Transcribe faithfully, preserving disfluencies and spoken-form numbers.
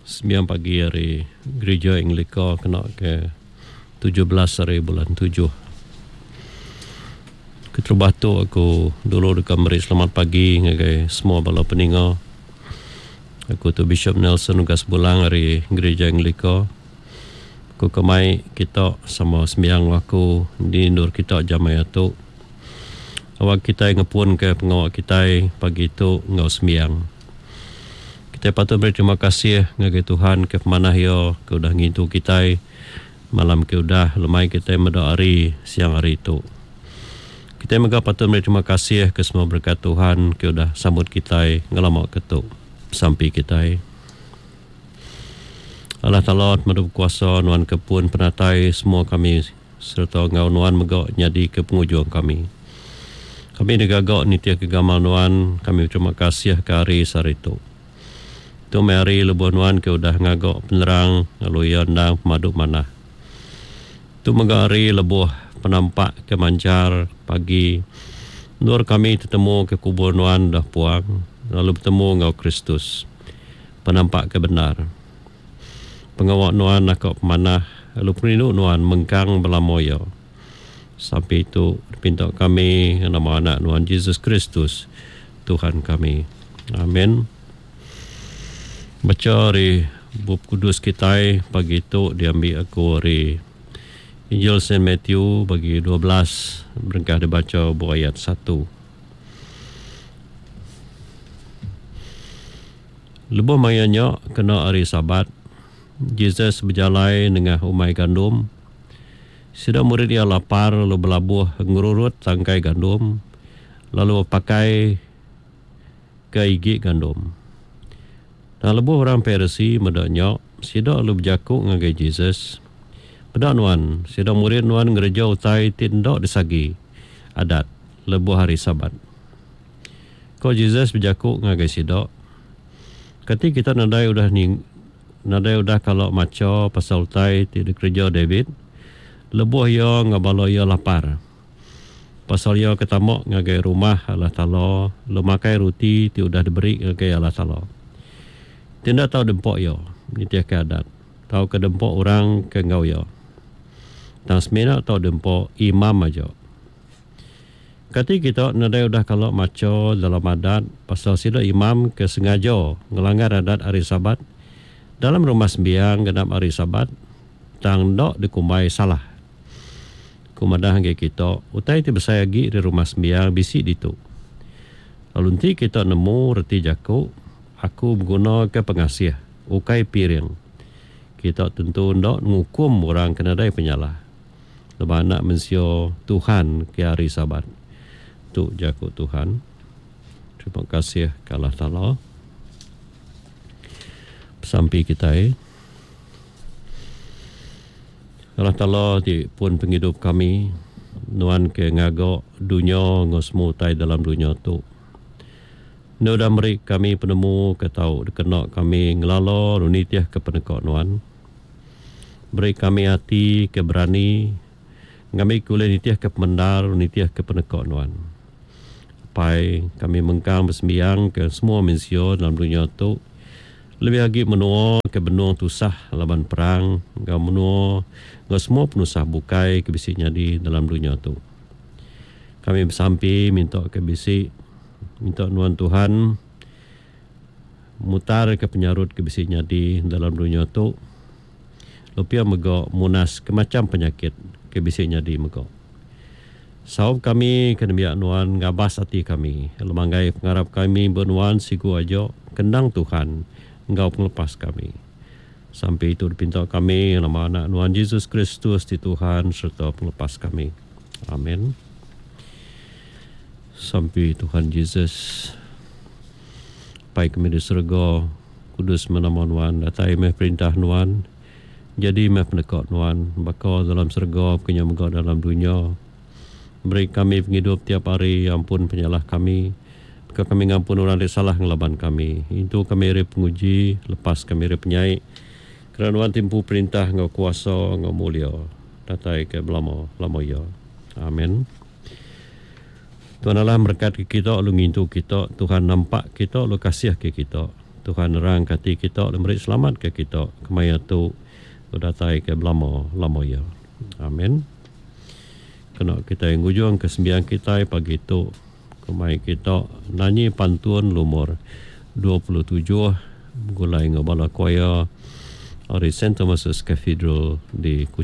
sembilan pagi hari gereja Anglika kena ke tujuh belas hari bulan tujuh. Keterbatu aku dulu dekat meri selamat pagi ngagai semua bala peninga. Aku tu Bishop Nelson Ugas Bulang dari gereja Anglika. Aku kemai kita sama sembiang aku di nur kita jamai tu. Awak kita ngepun ke pengawak kita pagi tu ngau sembiang. Kita patut berterima kasih ngagai Tuhan ke pemanah yo ke udah ngintu kita malam ke udah lemai kita mendoari siang hari itu. Kita juga patut berterima kasih ke semua berkat Tuhan ke udah sambut kita ngalamak ketuk sampai kita. Allah Ta'ala madu kuasa nuan kepun penatai semua kami serta ngau nuan megak nyadi ke penghujung kami. Kami negagak nitia kegamal nuan, kami terima kasih ke hari sehari itu. Tu mari lebuh nuan ke udah ngagak penerang lalu yandang pemadu manah. Tu megari lebuh penampak kemancar pagi nur kami tetemu ke kubur nuan dah puang lalu bertemu ngau Kristus penampak kebenar pengawak nuan nakak pemanah lalu perinduk nuan mengkang belamoyo sampai itu pinta kami nama anak nuan Yesus Kristus Tuhan kami. Amin. Baca dari bab kudus kita pagi itu diambil aku dari Injil Saint Matthew bagi dua belas berengkah dibaca buku ayat satu. Lebuh mayanya kena hari Sabat, Jesus berjalan dengan umai gandum. Sudah murid dia lapar lalu berlabuh ngururut tangkai gandum lalu pakai ke igi gandum. Dan lebuh orang Farisi medaknya sidak lalu berjakuk ngagai Jesus. Pedak nuan, sidang murid nuan gereja utai tindak disagi adat lebuh hari Sabat. Kau Jesus berjakuk ngagai sidak. Kati kita nadai udah ni nadai udah kalau maco pasal utai di gereja David. Lebuh ya ngabalo ya lapar. Pasal ya ketamak ngagai rumah Allah Ta'ala, lemakai roti ti udah diberi ngagai Allah Ta'ala. Tindak tahu dempok ya, ni tiak adat. Tahu ke dempok orang ke ngau ya. Dan semena atau dempo imam aja. Kati kita nadai udah kalau maco dalam adat pasal sida imam kesengaja ngelanggar adat hari Sabat dalam rumah sembiang genap hari Sabat tang dok dikumai salah. Kumadah ke kita utai ti besayagi di rumah sembiang bisi ditu. Lalu nanti kita nemu reti jaku aku guna ke pengasih ukai piring. Kita tentu ndak ngukum orang kena dai penyalah. Lepas nak mensio Tuhan ke hari Sabat. Tu jaku Tuhan. Terima kasih ke Allah Ta'ala. Sampai kita eh. Allah Ta'ala di pun penghidup kami. Nuan ke ngagak dunia ngosmu tai dalam dunia tu. Nudah meri kami penemu ke tau dikenak kami ngelalo runitiah ke penekak nuan. Beri kami hati keberani kami kuliah nitiah ke pemendar, nitiah ke penekak nuan. Pai kami mengkang bersembiang ke semua mensio dalam dunia tu. Lebih lagi menua ke benua tusah laban perang. Kau menua ke semua penusah bukai ke bisiknya di dalam dunia tu. Kami bersampi minta ke bisik. Minta nuan Tuhan mutar ke penyarut ke bisiknya di dalam dunia tu. Lupia megak munas ke macam penyakit ke bisiknya di megak. Sahab kami kena biak nuan ngabas hati kami. Lemanggai pengharap kami bernuan siku aja kendang Tuhan engkau penglepas kami. Sampai itu dipinta kami nama anak nuan Yesus Kristus di Tuhan serta penglepas kami. Amin. Sampai Tuhan Yesus pai kami di surga kudus menama nuan datai meh perintah nuan. Jadi meh pendekat nuan baka dalam surga kenya megah dalam dunia. Beri kami penghidup tiap hari, ampun penyalah kami. Baka kami ngampun orang yang salah ngelaban kami. Itu kami rep penguji, lepas kami rep penyai. Kerana nuan timpu perintah ngau kuasa ngau mulia. Datai ke belamo lamo ya. Amin. Tuhan Allah berkat ke kita, lu ngintu kita, Tuhan nampak kita, lu kasih ke kita. Tuhan rang kati kita dan beri selamat ke kita. Kemaya tu datai ke belamo lamo ya. Amin. Kena kita yang ujung kesembilan kita pagi tu. Kemaya kita nyanyi pantun lumur dua puluh tujuh gulai ngabala choir dari Saint Thomas's Cathedral di Kuching.